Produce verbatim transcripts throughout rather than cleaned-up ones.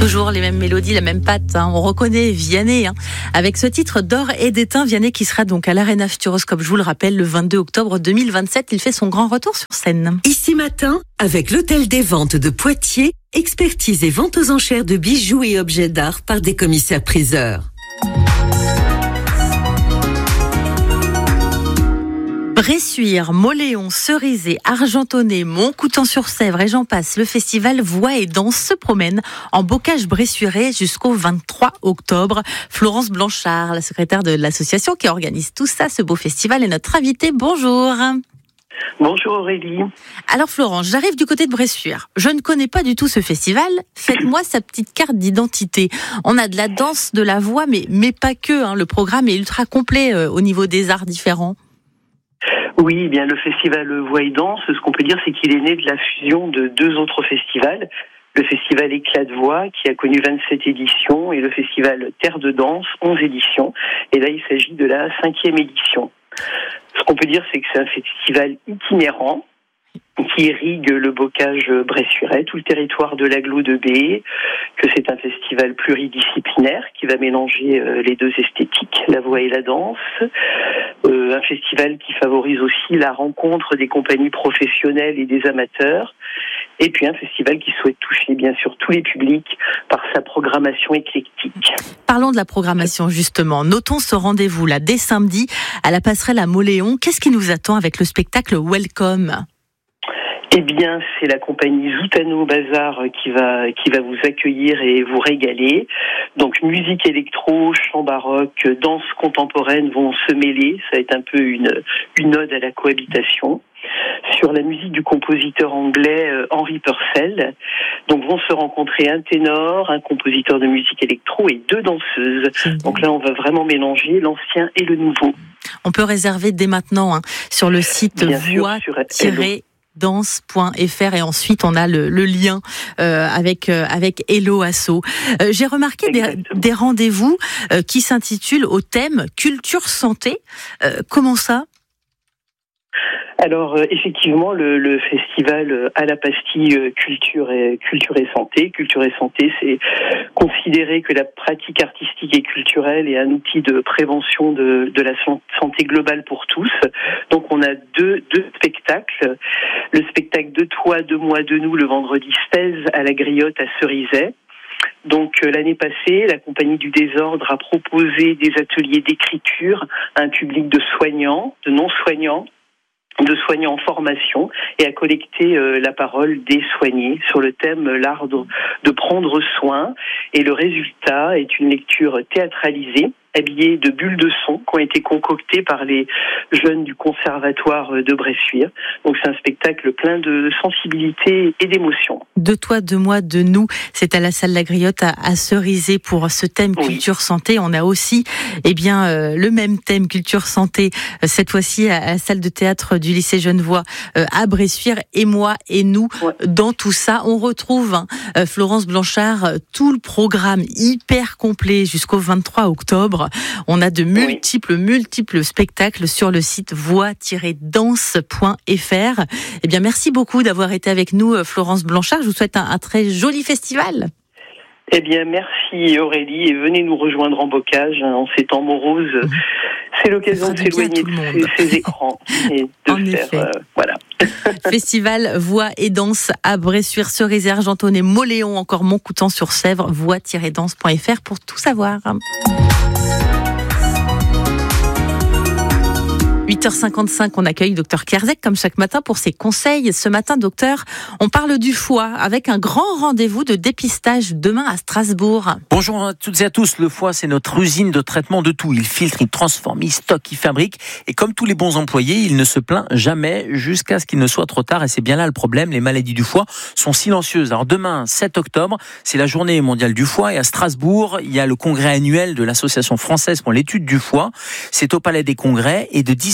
Toujours les mêmes mélodies, la même patte. Hein. On reconnaît Vianney hein, avec ce titre d'or et d'étain. Vianney qui sera donc à l'Arena Futuroscope, je vous le rappelle, le vingt-deux octobre deux mille vingt-sept. Il fait son grand retour sur scène. Ici Matin, avec l'Hôtel des Ventes de Poitiers, expertise et vente aux enchères de bijoux et objets d'art par des commissaires-priseurs. Bressuire, Mauléon, Cerizay, Argentonnet, Montcoutan-sur-Sèvre et j'en passe. Le festival Voix et Danse se promène en bocage bressuirais jusqu'au vingt-trois octobre. Florence Blanchard, la secrétaire de l'association qui organise tout ça, ce beau festival, est notre invitée. Bonjour. Bonjour Aurélie. Alors Florence, j'arrive du côté de Bressuire. Je ne connais pas du tout ce festival. Faites-moi sa petite carte d'identité. On a de la danse, de la voix, mais, mais pas que. Hein. Le programme est ultra complet euh, au niveau des arts différents. Oui, eh bien le festival Voix et Danse, ce qu'on peut dire, c'est qu'il est né de la fusion de deux autres festivals. Le festival Éclat de Voix, qui a connu vingt-sept éditions, et le festival Terre de Danse, onze éditions. Et là, il s'agit de la cinquième édition. Ce qu'on peut dire, c'est que c'est un festival itinérant qui irrigue le bocage bressuirais, tout le territoire de l'agglo de Bé, que c'est un festival pluridisciplinaire qui va mélanger les deux esthétiques, la voix et la danse. Euh, un festival qui favorise aussi la rencontre des compagnies professionnelles et des amateurs. Et puis un festival qui souhaite toucher bien sûr tous les publics par sa programmation éclectique. Parlons de la programmation justement. Notons ce rendez-vous là dès samedi à la passerelle à Mauléon. Qu'est-ce qui nous attend avec le spectacle Welcome ? Eh bien, c'est la compagnie Zoutano Bazar qui va qui va vous accueillir et vous régaler. Donc, musique électro, chant baroque, danse contemporaine vont se mêler. Ça va être un peu une une ode à la cohabitation. Sur la musique du compositeur anglais Henry Purcell. Donc, vont se rencontrer un ténor, un compositeur de musique électro et deux danseuses. Donc là, on va vraiment mélanger l'ancien et le nouveau. On peut réserver dès maintenant hein, sur le site voix tiret danse point f r et ensuite on a le, le lien euh, avec euh, avec Hello Asso. Euh, j'ai remarqué des, des rendez-vous euh, qui s'intitulent au thème culture santé. Euh, comment ça ? Alors euh, effectivement, le, le festival à la pastille euh, culture et culture et santé. Culture et santé, c'est considérer que la pratique artistique et culturelle est un outil de prévention de, de la santé globale pour tous. Donc on a deux deux spectacles. Le spectacle de Toi, de moi, de nous, le vendredi seize à la Griotte à Cerizay. Donc euh, l'année passée, la compagnie du Désordre a proposé des ateliers d'écriture à un public de soignants, de non-soignants, de soignants en formation et à collecter euh, la parole des soignés sur le thème euh, l'art de, de prendre soin. Et le résultat est une lecture théâtralisée, habillée de bulles de son qui ont été concoctées par les jeunes du conservatoire de Bressuire. Donc c'est un spectacle plein de sensibilité et d'émotion. De toi, de moi, de nous, c'est à la salle La Griotte à, à Cerizay pour ce thème oui. Culture Santé. On a aussi eh bien, euh, le même thème Culture Santé, euh, cette fois-ci à, à la salle de théâtre du lycée Genevois euh, à Bressuire. Et moi et nous, ouais. Dans tout ça, on retrouve hein, euh, Florence Blanchard, euh, tout le programme hyper complet jusqu'au vingt-trois octobre. On a de multiples, oui. multiples spectacles sur le site voix tiret danse point f r. Eh bien, merci beaucoup d'avoir été avec nous, Florence Blanchard. Je vous souhaite un, un très joli festival. Eh bien, merci Aurélie et venez nous rejoindre en bocage en ces temps moroses. Mmh. C'est l'occasion de s'éloigner de ces, ces écrans et de en faire, effet. Euh, voilà. Festival Voix et Danse à Bressuire, Cerizay, Argentonnet, Mauléon, encore Montcoutan-sur-Sèvre, voix tiret danse point f r pour tout savoir. huit heures cinquante-cinq, on accueille Docteur Kerzec comme chaque matin pour ses conseils. Ce matin, docteur, on parle du foie avec un grand rendez-vous de dépistage demain à Strasbourg. Bonjour à toutes et à tous. Le foie, c'est notre usine de traitement de tout. Il filtre, il transforme, il stocke, il fabrique. Et comme tous les bons employés, il ne se plaint jamais jusqu'à ce qu'il ne soit trop tard. Et c'est bien là le problème. Les maladies du foie sont silencieuses. Alors demain, sept octobre, c'est la journée mondiale du foie. Et à Strasbourg, il y a le congrès annuel de l'Association française pour l'étude du foie. C'est au Palais des Congrès. Et de dix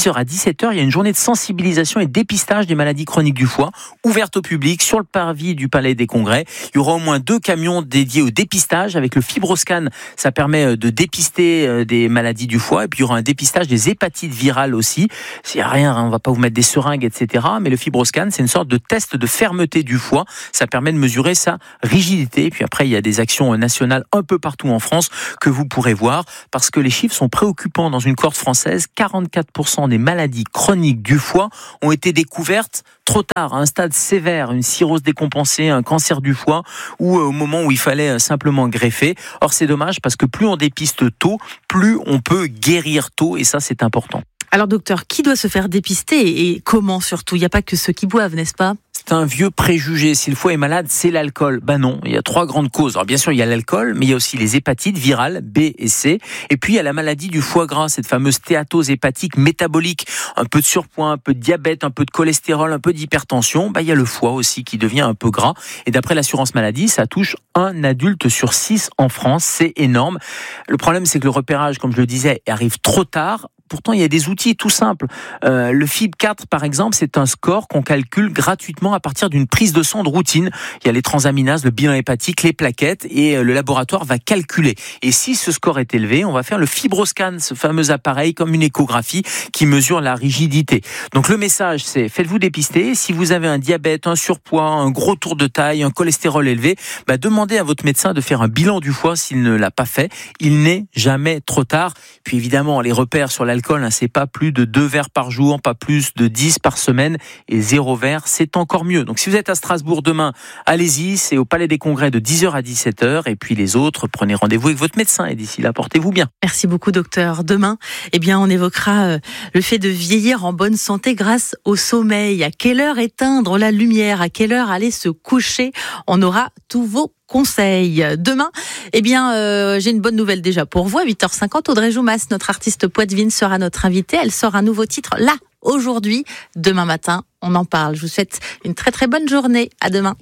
dix heures à dix-sept heures, il y a une journée de sensibilisation et dépistage des maladies chroniques du foie, ouverte au public sur le parvis du Palais des Congrès. Il y aura au moins deux camions dédiés au dépistage avec le FibroScan. Ça permet de dépister des maladies du foie. Et puis il y aura un dépistage des hépatites virales aussi. S'il n'y a rien, on ne va pas vous mettre des seringues, et cetera. Mais le FibroScan, c'est une sorte de test de fermeté du foie. Ça permet de mesurer sa rigidité. Et puis après, il y a des actions nationales un peu partout en France que vous pourrez voir parce que les chiffres sont préoccupants dans une cohorte française. quarante-quatre pour cent des maladies chroniques du foie ont été découvertes trop tard, à un stade sévère, une cirrhose décompensée, un cancer du foie ou au moment où il fallait simplement greffer. Or, c'est dommage parce que plus on dépiste tôt, plus on peut guérir tôt et ça, c'est important. Alors docteur, qui doit se faire dépister et comment surtout ? Il n'y a pas que ceux qui boivent, n'est-ce pas ? C'est un vieux préjugé. Si le foie est malade, c'est l'alcool. Ben non, il y a trois grandes causes. Alors bien sûr, il y a l'alcool, mais il y a aussi les hépatites virales B et C. Et puis il y a la maladie du foie gras, cette fameuse stéatose hépatique métabolique. Un peu de surpoids, un peu de diabète, un peu de cholestérol, un peu d'hypertension. Ben, il y a le foie aussi qui devient un peu gras. Et d'après l'assurance maladie, ça touche un adulte sur six en France. C'est énorme. Le problème, c'est que le repérage, comme je le disais, arrive trop tard. Pourtant, il y a des outils tout simples. Euh, le F I B quatre, par exemple, c'est un score qu'on calcule gratuitement à partir d'une prise de sang de routine. Il y a les transaminases, le bilan hépatique, les plaquettes, et le laboratoire va calculer. Et si ce score est élevé, on va faire le FibroScan, ce fameux appareil comme une échographie qui mesure la rigidité. Donc le message, c'est faites-vous dépister. Si vous avez un diabète, un surpoids, un gros tour de taille, un cholestérol élevé, bah demandez à votre médecin de faire un bilan du foie s'il ne l'a pas fait. Il n'est jamais trop tard. Puis évidemment, les repères sur l'alcool, c'est pas plus de deux verres par jour, pas plus de dix par semaine, et zéro verre, c'est encore mieux. Donc si vous êtes à Strasbourg demain, allez-y, c'est au Palais des Congrès de dix heures à dix-sept heures, et puis les autres, prenez rendez-vous avec votre médecin, et d'ici là, portez-vous bien. Merci beaucoup docteur. Demain, eh bien, on évoquera le fait de vieillir en bonne santé grâce au sommeil. À quelle heure éteindre la lumière ? À quelle heure aller se coucher ? On aura tous vos conseils. Demain, eh bien, euh, j'ai une bonne nouvelle déjà pour vous. À huit heures cinquante, Audrey Joumas, notre artiste poitevine, sera notre invitée. Elle sort un nouveau titre là, aujourd'hui. Demain matin, on en parle. Je vous souhaite une très très bonne journée. À demain.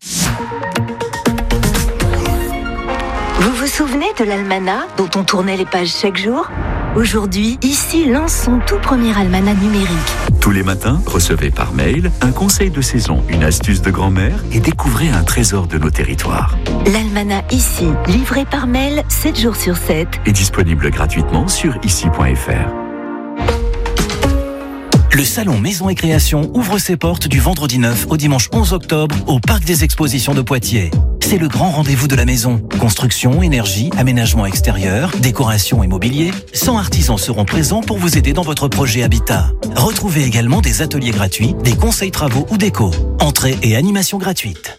Vous vous souvenez de l'almanach dont on tournait les pages chaque jour ? Aujourd'hui, ici lance son tout premier almanach numérique. Tous les matins, recevez par mail un conseil de saison, une astuce de grand-mère et découvrez un trésor de nos territoires. L'almanach ici, livré par mail sept jours sur sept. Est disponible gratuitement sur ici point f r. Le salon Maison et Création ouvre ses portes du vendredi neuf au dimanche onze octobre au Parc des Expositions de Poitiers. C'est le grand rendez-vous de la maison. Construction, énergie, aménagement extérieur, décoration et mobilier. cent artisans seront présents pour vous aider dans votre projet habitat. Retrouvez également des ateliers gratuits, des conseils travaux ou déco. Entrée et animation gratuite.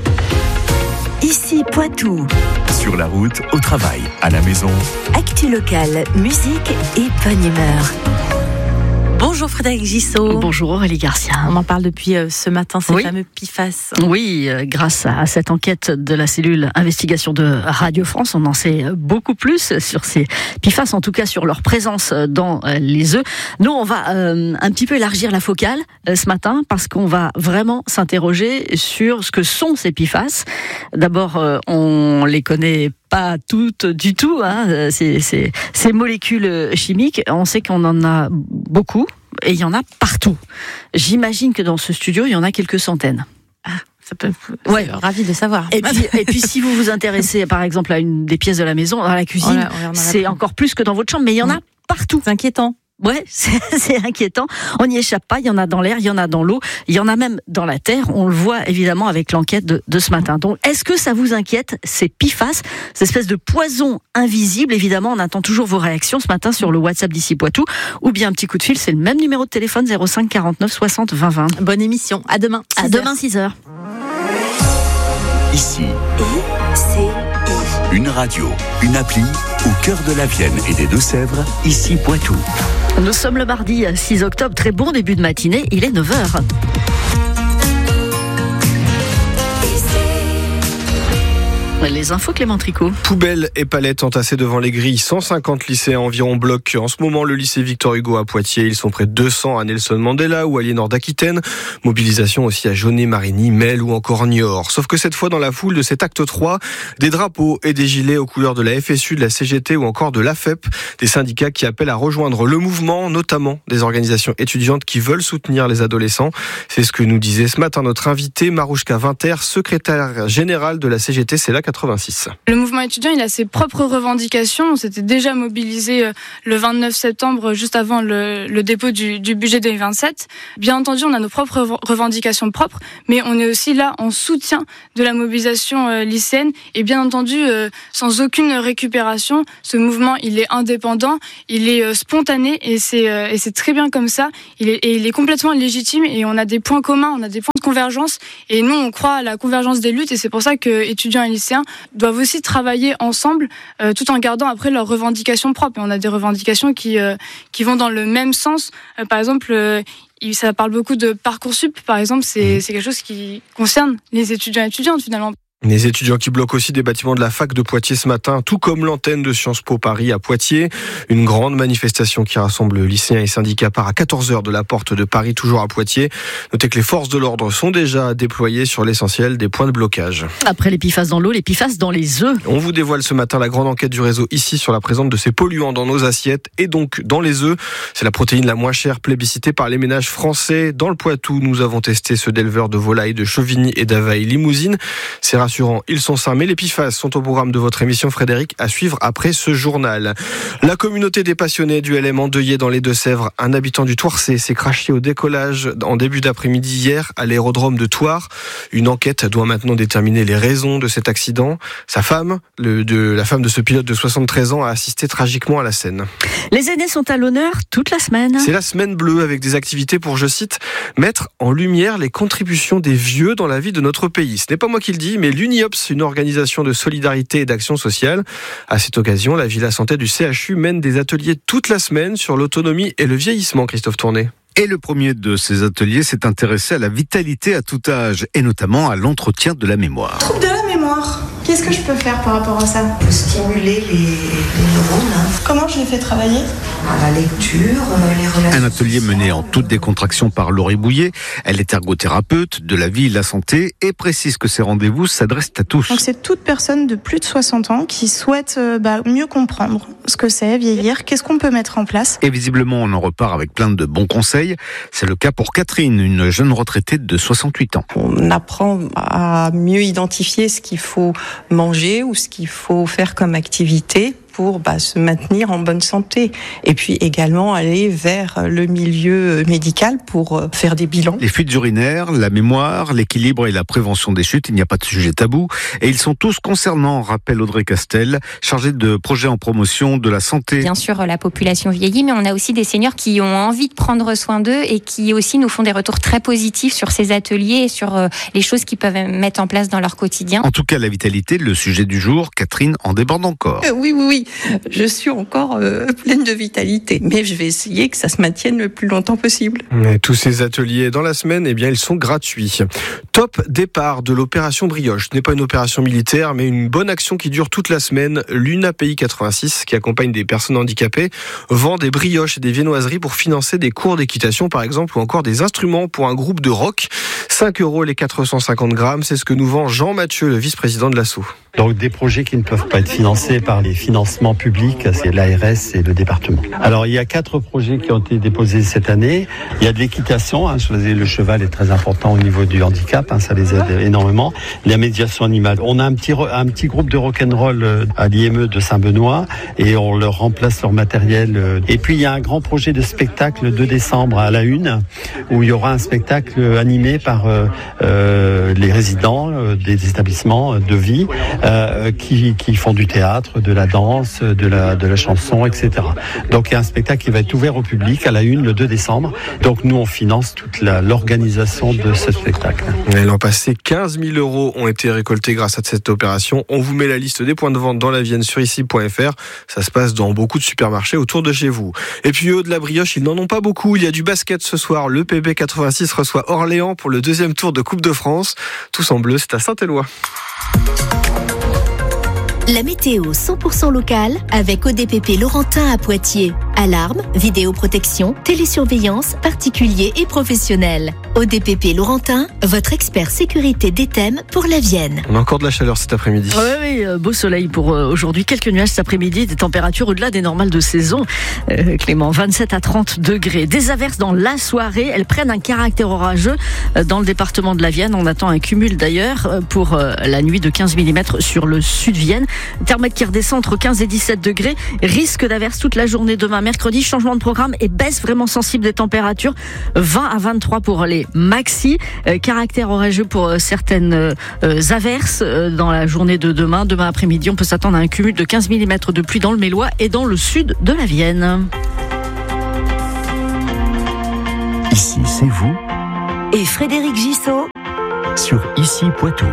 Ici Poitou. Sur la route, au travail, à la maison. Actu locale, musique et bonne humeur. Bonjour Frédéric Gissot. Bonjour Aurélie Garcia. On en parle depuis ce matin, ces oui. fameux P F A S. Oui, grâce à cette enquête de la cellule investigation de Radio France, on en sait beaucoup plus sur ces P F A S, en tout cas sur leur présence dans les œufs. Nous, on va euh, un petit peu élargir la focale euh, ce matin parce qu'on va vraiment s'interroger sur ce que sont ces P F A S. D'abord, euh, on les connaît pas toutes du tout, hein, ces, ces, ces molécules chimiques. On sait qu'on en a beaucoup et il y en a partout. J'imagine que dans ce studio, il y en a quelques centaines. Ah, ça peut. Ouais, ravi de savoir. Et puis, et puis, si vous vous intéressez, par exemple, à une des pièces de la maison, dans la cuisine, oh là, c'est encore plus que dans votre chambre, mais il y en a partout. C'est inquiétant. Ouais, c'est, c'est inquiétant. On n'y échappe pas. Il y en a dans l'air, il y en a dans l'eau, il y en a même dans la terre. On le voit évidemment avec l'enquête de, de ce matin. Donc, est-ce que ça vous inquiète, ces P F A S, cette espèce de poison invisible? Évidemment, on attend toujours vos réactions ce matin sur le WhatsApp d'Ici Poitou, ou bien un petit coup de fil. C'est le même numéro de téléphone, zéro cinq quarante-neuf soixante vingt vingt. Bonne émission. À demain. À demain, six heures. Ici. I C I. Une radio, une appli au cœur de la Vienne et des Deux-Sèvres, Ici Poitou. Nous sommes le mardi six octobre, très bon début de matinée, il est neuf heures. Les infos Clément Tricot. Poubelles et palettes entassées devant les grilles. cent cinquante lycéens environ bloquent en ce moment le lycée Victor Hugo à Poitiers. Ils sont près de deux cents à Nelson Mandela ou à Aliénor d'Aquitaine. Mobilisation aussi à Jaunet, Marigny, Mel ou encore Niort. Sauf que cette fois, dans la foule de cet acte trois, des drapeaux et des gilets aux couleurs de la F S U, de la C G T ou encore de l'A F E P. Des syndicats qui appellent à rejoindre le mouvement, notamment des organisations étudiantes qui veulent soutenir les adolescents. C'est ce que nous disait ce matin notre invité Marouchka Winter, secrétaire générale de la C G T C E L A quatre-vingt-six. Le mouvement étudiant, il a ses propres revendications. On s'était déjà mobilisé le vingt-neuf septembre, juste avant le, le dépôt du, du budget deux mille vingt-sept. Bien entendu, on a nos propres revendications propres, mais on est aussi là en soutien de la mobilisation euh, lycéenne. Et bien entendu, euh, sans aucune récupération, ce mouvement, il est indépendant, il est euh, spontané et c'est, euh, et c'est très bien comme ça. Il est, et il est complètement légitime et on a des points communs, on a des points de convergence. Et nous, on croit à la convergence des luttes et c'est pour ça que étudiants et lycéens doivent aussi travailler ensemble euh, tout en gardant après leurs revendications propres. Et on a des revendications qui, euh, qui vont dans le même sens. Euh, par exemple, euh, ça parle beaucoup de Parcoursup, par exemple, c'est, c'est quelque chose qui concerne les étudiants et étudiantes finalement. Les étudiants qui bloquent aussi des bâtiments de la fac de Poitiers ce matin, tout comme l'antenne de Sciences Po Paris à Poitiers. Une grande manifestation qui rassemble lycéens et syndicats part à quatorze heures de la porte de Paris, toujours à Poitiers. Notez que les forces de l'ordre sont déjà déployées sur l'essentiel des points de blocage. Après les P F A S dans l'eau, les P F A S dans les œufs. On vous dévoile ce matin la grande enquête du réseau ici sur la présence de ces polluants dans nos assiettes et donc dans les œufs. C'est la protéine la moins chère plébiscitée par les ménages français. Dans le Poitou, nous avons testé ceux d'éleveurs de volailles de Chauvigny et d'Availle Limousine. C'est rassurant, ils sont sains, mais les P F A S sont au programme de votre émission, Frédéric, à suivre après ce journal. La communauté des passionnés du L M endeuillée dans les Deux-Sèvres. Un habitant du Thouarcé s'est craché au décollage en début d'après-midi hier à l'aérodrome de Thouars. Une enquête doit maintenant déterminer les raisons de cet accident. Sa femme, le, de, la femme de ce pilote de soixante-treize ans, a assisté tragiquement à la scène. Les aînés sont à l'honneur toute la semaine. C'est la semaine bleue avec des activités pour, je cite, mettre en lumière les contributions des vieux dans la vie de notre pays. Ce n'est pas moi qui le dis, mais l'UNIOPS, une organisation de solidarité et d'action sociale. À cette occasion, la Villa Santé du C H U mène des ateliers toute la semaine sur l'autonomie et le vieillissement, Christophe Tourné. Et le premier de ces ateliers s'est intéressé à la vitalité à tout âge et notamment à l'entretien de la mémoire. Trouble de la mémoire. Qu'est-ce que je peux faire par rapport à ça ? Pour stimuler les, les neurones. Hein. Comment je les fais travailler ? La lecture, les relations. Un atelier mené en toute décontraction par Laurie Bouillet. Elle est ergothérapeute de la vie et de la santé et précise que ces rendez-vous s'adressent à tous. Donc c'est toute personne de plus de soixante ans qui souhaite bah, mieux comprendre ce que c'est vieillir, qu'est-ce qu'on peut mettre en place. Et visiblement, on en repart avec plein de bons conseils. C'est le cas pour Catherine, une jeune retraitée de soixante-huit ans. On apprend à mieux identifier ce qu'il faut manger ou ce qu'il faut faire comme activité pour bah, se maintenir en bonne santé. Et puis également aller vers le milieu médical pour euh, faire des bilans. Les fuites urinaires, la mémoire, l'équilibre et la prévention des chutes, il n'y a pas de sujet tabou. Et ils sont tous concernants, rappelle Audrey Castel, chargée de projets en promotion de la santé. Bien sûr, la population vieillit, mais on a aussi des seniors qui ont envie de prendre soin d'eux et qui aussi nous font des retours très positifs sur ces ateliers et sur euh, les choses qu'ils peuvent mettre en place dans leur quotidien. En tout cas, la vitalité, le sujet du jour, Catherine en déborde encore. Euh, oui, oui, oui. Je suis encore euh, pleine de vitalité, mais je vais essayer que ça se maintienne le plus longtemps possible. Et tous ces ateliers dans la semaine, eh bien, ils sont gratuits. Top départ de l'opération Brioche. Ce n'est pas une opération militaire, mais une bonne action qui dure toute la semaine. L'UNAPI quatre-vingt-six, qui accompagne des personnes handicapées, vend des brioches et des viennoiseries pour financer des cours d'équitation, par exemple, ou encore des instruments pour un groupe de rock. cinq euros les quatre cent cinquante grammes, c'est ce que nous vend Jean Mathieu, le vice-président de l'A S S O. Donc des projets qui ne peuvent pas être financés par les financements publics, c'est l'A R S et le département. Alors il y a quatre projets qui ont été déposés cette année. Il y a de l'équitation, hein, le cheval est très important au niveau du handicap, hein, ça les aide énormément. La médiation animale. On a un petit un petit groupe de rock'n'roll à l'I M E de Saint-Benoît et on leur remplace leur matériel. Et puis il y a un grand projet de spectacle le deux décembre à la Une où il y aura un spectacle animé par euh, euh, les résidents euh, des établissements de vie. Euh, qui, qui font du théâtre, de la danse, de la, de la chanson, et cetera. Donc il y a un spectacle qui va être ouvert au public à la Une le deux décembre. Donc nous on finance toute la, l'organisation de ce spectacle. Et l'an passé, quinze mille euros ont été récoltés grâce à cette opération. On vous met la liste des points de vente dans la Vienne sur ici point f r. Ça se passe dans beaucoup de supermarchés autour de chez vous. Et puis eux de la brioche, ils n'en ont pas beaucoup. Il y a du basket ce soir. Le P B quatre-vingt-six reçoit Orléans pour le deuxième tour de Coupe de France. Tous en bleu, c'est à Saint-Éloi. La météo cent pour cent locale avec O D P P Laurentin à Poitiers. Alarme, vidéoprotection, télésurveillance, particuliers et professionnels. O D P P Laurentin, votre expert sécurité d'Ethème pour la Vienne. On a encore de la chaleur cet après-midi. Oui, oui, beau soleil pour aujourd'hui. Quelques nuages cet après-midi, des températures au-delà des normales de saison. Euh, Clément, vingt-sept à trente degrés. Des averses dans la soirée. Elles prennent un caractère orageux dans le département de la Vienne. On attend un cumul d'ailleurs pour la nuit de quinze millimètres sur le sud-Vienne. Thermomètre qui redescend entre quinze et dix-sept degrés. Risque d'averses toute la journée demain mercredi. Changement de programme et baisse vraiment sensible des températures. vingt à vingt-trois pour les maxi. Euh, caractère orageux pour euh, certaines euh, averses euh, dans la journée de demain. Demain après-midi, on peut s'attendre à un cumul de quinze millimètres de pluie dans le Mélois et dans le sud de la Vienne. Ici, c'est vous. Et Frédéric Gissot Sur Ici Poitou.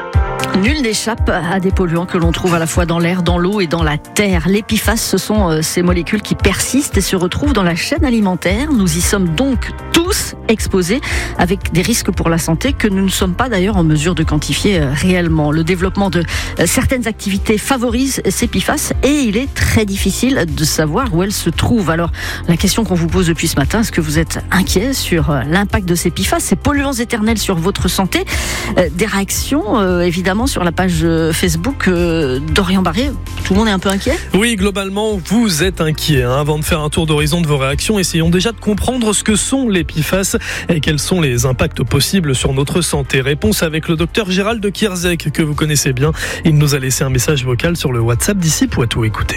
Nul n'échappe à des polluants que l'on trouve à la fois dans l'air, dans l'eau et dans la terre. Les P F A S, ce sont ces molécules qui persistent et se retrouvent dans la chaîne alimentaire. Nous y sommes donc tous exposés avec des risques pour la santé que nous ne sommes pas d'ailleurs en mesure de quantifier réellement. Le développement de certaines activités favorise ces P F A S et il est très difficile de savoir où elles se trouvent. Alors, la question qu'on vous pose depuis ce matin, est-ce que vous êtes inquiet sur l'impact de ces P F A S, ces polluants éternels sur votre santé? Des réactions, euh, évidemment, sur la page Facebook euh, d'Orient Barré. Tout le monde est un peu inquiet? Oui, globalement, vous êtes inquiet. Hein. Avant de faire un tour d'horizon de vos réactions, essayons déjà de comprendre ce que sont les P F A S et quels sont les impacts possibles sur notre santé. Réponse avec le docteur Gérald de Kierzek, que vous connaissez bien. Il nous a laissé un message vocal sur le WhatsApp d'Ici Poitou. Écoutez.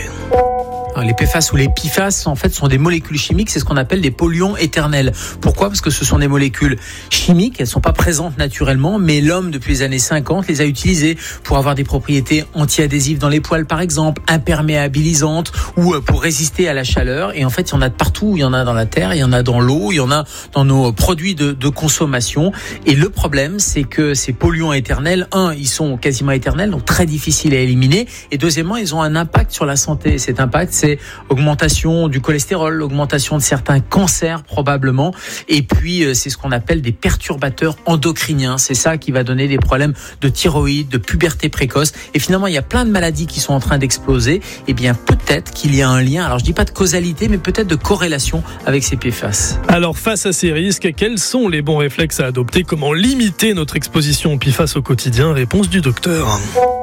Les P F A S ou les P F A S, en fait, sont des molécules chimiques. C'est ce qu'on appelle des polluants éternels. Pourquoi? Parce que ce sont des molécules chimiques. Elles ne sont pas présentes naturellement, mais l'homme, depuis les années cinquante, les a utilisées pour avoir des propriétés anti-adhésives dans les poils, par exemple, imperméabilisantes ou pour résister à la chaleur. Et en fait, il y en a de partout. Il y en a dans la terre, il y en a dans l'eau, il y en a dans nos produits de, de consommation. Et le problème, c'est que ces polluants éternels, un, ils sont quasiment éternels, donc très difficiles à éliminer. Et deuxièmement, ils ont un impact sur la santé. Cet impact, c'est augmentation du cholestérol, augmentation de certains cancers probablement, et puis c'est ce qu'on appelle des perturbateurs endocriniens. C'est ça qui va donner des problèmes de thyroïde, de puberté précoce, et finalement il y a plein de maladies qui sont en train d'exploser. Et bien peut-être qu'il y a un lien, alors je dis pas de causalité, mais peut-être de corrélation avec ces P F A S. Alors face à ces risques, quels sont les bons réflexes à adopter? Comment limiter notre exposition aux P F A S au quotidien? Réponse du docteur.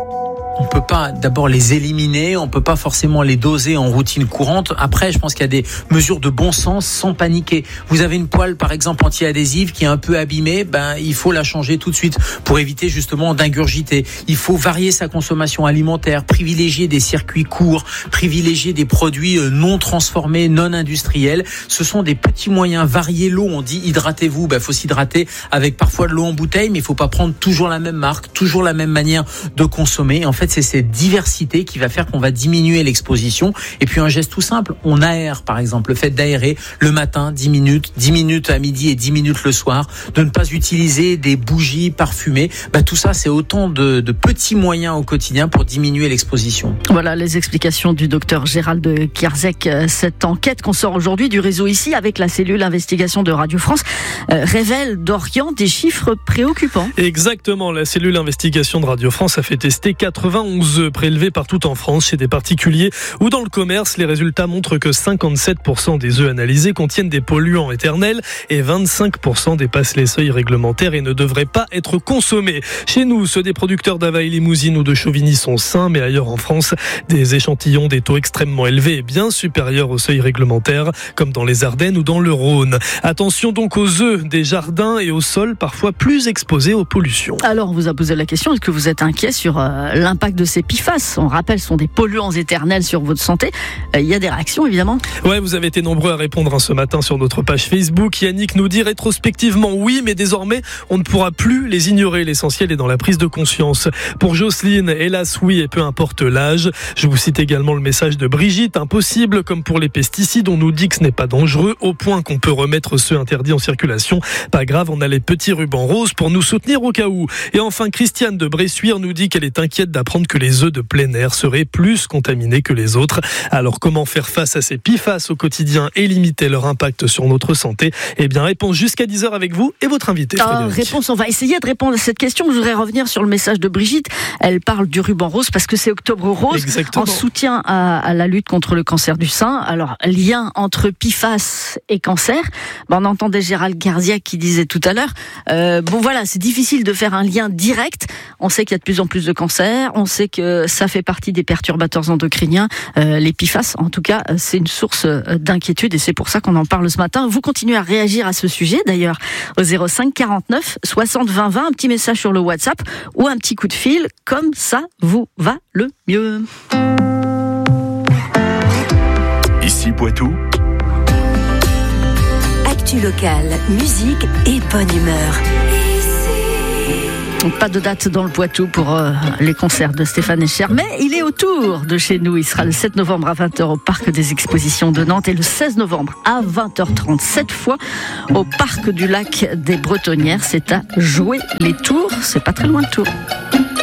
On peut pas d'abord les éliminer, on peut pas forcément les doser en routine courante. Après, je pense qu'il y a des mesures de bon sens sans paniquer. Vous avez une poêle, par exemple, anti-adhésive qui est un peu abîmée, ben, il faut la changer tout de suite pour éviter justement d'ingurgiter. Il faut varier sa consommation alimentaire, privilégier des circuits courts, privilégier des produits non transformés, non industriels. Ce sont des petits moyens. Varier l'eau, on dit hydratez-vous, ben, faut s'hydrater avec parfois de l'eau en bouteille, mais il faut pas prendre toujours la même marque, toujours la même manière de consommer. En fait, c'est cette diversité qui va faire qu'on va diminuer l'exposition. Et puis un geste tout simple, on aère par exemple, le fait d'aérer le matin dix minutes, dix minutes à midi et dix minutes le soir, de ne pas utiliser des bougies parfumées, bah, tout ça c'est autant de, de petits moyens au quotidien pour diminuer l'exposition. Voilà les explications du docteur Gérald de Kierzek. Cette enquête qu'on sort aujourd'hui du réseau Ici avec la cellule investigation de Radio France euh, révèle d'Orient des chiffres préoccupants. Exactement, la cellule investigation de Radio France a fait tester quatre-vingt-onze œufs prélevés partout en France chez des particuliers ou dans le commerce. Les résultats montrent que cinquante-sept pour cent des œufs analysés contiennent des polluants éternels et vingt-cinq pour cent dépassent les seuils réglementaires et ne devraient pas être consommés. Chez nous, ceux des producteurs d'Avaï-Limousine ou de Chauvigny sont sains, mais ailleurs en France, des échantillons des taux extrêmement élevés et bien supérieurs aux seuils réglementaires, comme dans les Ardennes ou dans le Rhône. Attention donc aux œufs des jardins et aux sols parfois plus exposés aux pollutions. Alors on vous a posé la question, est-ce que vous êtes inquiet sur euh, l'impact de ces P F A S? On rappelle, ce sont des polluants éternels sur votre santé. Il euh, y a des réactions évidemment. Ouais, vous avez été nombreux à répondre hein, ce matin sur notre page Facebook. Yannick nous dit rétrospectivement oui, mais désormais on ne pourra plus les ignorer. L'essentiel est dans la prise de conscience. Pour Jocelyne, hélas oui, et peu importe l'âge. Je vous cite également le message de Brigitte. Impossible, comme pour les pesticides, on nous dit que ce n'est pas dangereux au point qu'on peut remettre ceux interdits en circulation. Pas grave, on a les petits rubans roses pour nous soutenir au cas où. Et enfin, Christiane de Bressuire nous dit qu'elle est inquiète d'après comprendre que les œufs de plein air seraient plus contaminés que les autres. Alors comment faire face à ces P F A S au quotidien et limiter leur impact sur notre santé? Eh bien, réponse jusqu'à dix heures avec vous et votre invité. Ah, réponse, on va essayer de répondre à cette question. Je voudrais revenir sur le message de Brigitte. Elle parle du ruban rose parce que c'est Octobre Rose. Exactement. En soutien à, à la lutte contre le cancer du sein. Alors, lien entre P F A S et cancer. Ben, on entendait Gérald Gardia qui disait tout à l'heure, euh, bon voilà, c'est difficile de faire un lien direct. On sait qu'il y a de plus en plus de cancers. On sait que ça fait partie des perturbateurs endocriniens. Euh, les P F A S, en tout cas, c'est une source d'inquiétude et c'est pour ça qu'on en parle ce matin. Vous continuez à réagir à ce sujet, d'ailleurs, au zéro cinq quarante-neuf soixante vingt vingt, un petit message sur le WhatsApp ou un petit coup de fil, comme ça vous va le mieux. Ici Poitou. Actu locale, musique et bonne humeur. Pas de date dans le Poitou pour euh, les concerts de Stéphane Echer, mais il est autour de chez nous. Il sera le sept novembre à vingt heures au Parc des Expositions de Nantes et le seize novembre à vingt heures trente, cette fois au Parc du Lac des Bretonnières. C'est à Jouer les Tours, c'est pas très loin de Tours.